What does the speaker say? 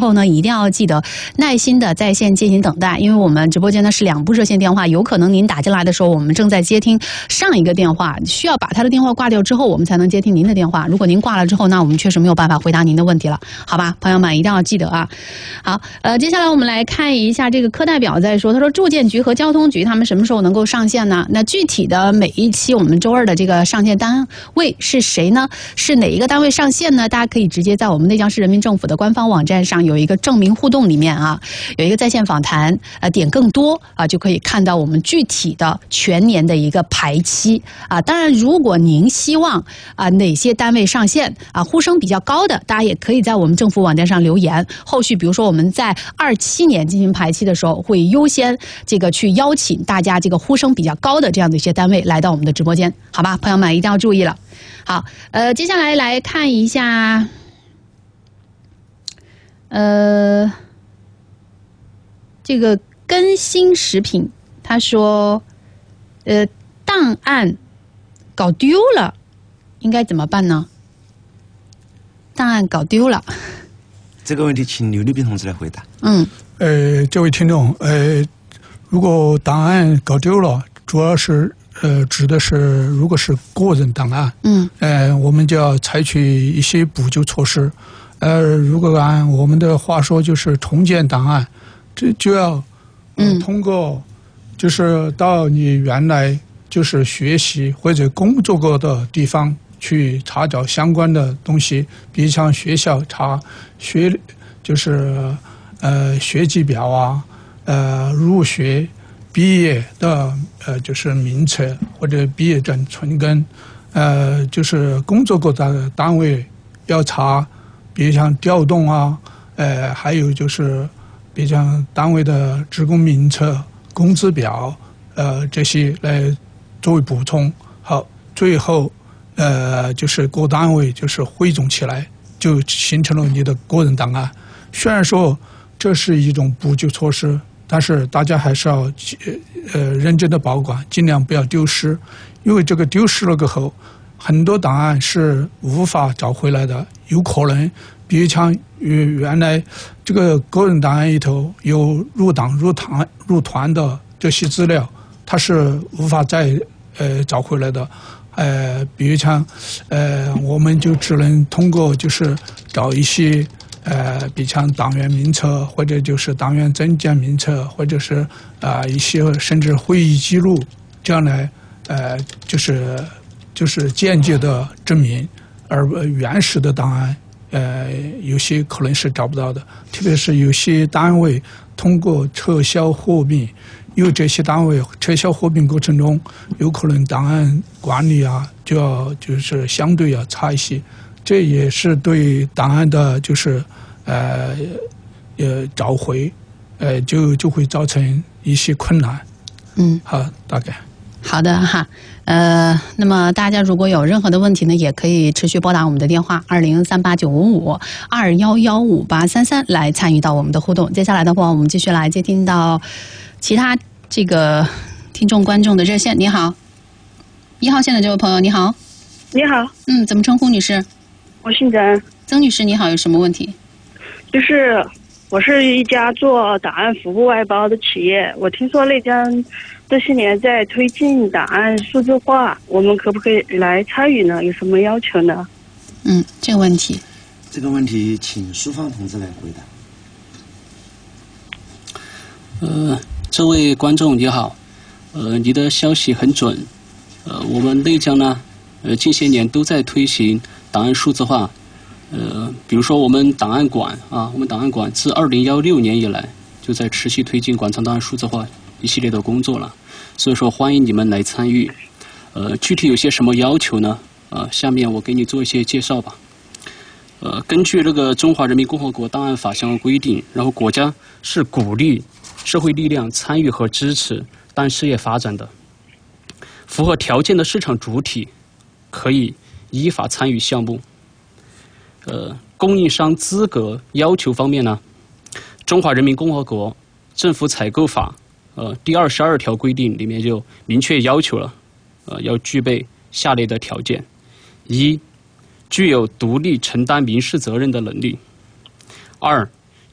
候呢，一定要记得耐心的在线进行等待，因为我们直播间呢是2部热线电话，有可能您打进来的时候，我们正在接听上一个电话，需要把他的电话挂掉之后，我们才能接听您的电话。如果您挂了之后，那我们确实没有办法回答您的问题了，好吧，朋友们一定要记得啊。好，接下来我们来看一下这个柯代表在说，他说住建局和交通局他们什么时候能够上线呢？那具体的每一期我们周2的这个上线单位是谁呢？是哪一个单位上线呢？大家可以直接在我们内江市人民政府的官方网站上有一个证明互动里面啊，有一个在线访谈，点更多啊，就可以看到我们具体的全年的一个排期啊。当然，如果您希望哪些单位上线呼声比较高的，大家也可以在我们政府网站上留言。后续比如说我们在27年进行排期的时候，会优先这个去邀请大家这个呼声比较高的这样的一些单位来到我们的直播间，好吧，朋友们一定要注意了。好，接下来来看一下，这个更新食品，他说，档案搞丢了，应该怎么办呢？档案搞丢了， 这个问题请刘立斌同志来回答。 这位听众，如果档案搞丢了，主要是指的是如果是个人档案，我们就要采取一些补救措施。如果按我们的话说，就是重建档案，这就要通过就是到你原来就是学习或者工作过的地方去查找相关的东西，比如像学校查就是学籍表啊，入学毕业的就是名册或者毕业证存根，就是工作过的单位要查，比如像调动啊，还有就是比如像单位的职工名册、工资表，这些来作为补充。好，最后就是各单位就是汇总起来，就形成了你的个人档案。虽然说这是一种补救措施，但是大家还是要认真的保管，尽量不要丢失，因为这个丢失了过后，很多档案是无法找回来的，有可能比如像原来这个个人档案里头有入党入团的这些资料，它是无法再找回来的。比如像我们就只能通过就是找一些比如像党员名册，或者就是党员证件名册，或者是一些甚至会议记录，这样来就是间接的证明，而原始的档案有些可能是找不到的，特别是有些单位通过撤销合并，因为这些单位撤销合并过程中，有可能档案管理啊就是相对要差一些，这也是对档案的就是找回就会造成一些困难。好，大概。 好的哈，那么大家如果有任何的问题呢，也可以持续拨打我们的电话20389552115833来参与到我们的互动。接下来的话，我们继续来接听到其他这个听众观众的热线。你好，1号线的这位朋友，你好。 你好。 怎么称呼女士？ 我姓曾。 曾女士，你好，有什么问题？ 就是我是一家做档案服务外包的企业，我听说内江这些年在推进档案数字化，我们可不可以来参与呢？有什么要求呢？ 这个问题请苏芳同志来回答。 这位观众你好，你的消息很准，我们内江呢，近些年都在推行档案数字化，比如说我们档案馆自2016年以来就在持续推进馆藏档案数字化一系列的工作了，所以说欢迎你们来参与。具体有些什么要求呢？下面我给你做一些介绍吧。根据这个《中华人民共和国档案法》相关规定，然后国家是鼓励社会力量参与和支持档案事业发展的，符合条件的市场主体可以依法参与项目。供应商资格要求方面呢，《中华人民共和国政府采购法》第22条规定里面就明确要求了，要具备下列的条件：一、具有独立承担民事责任的能力；二、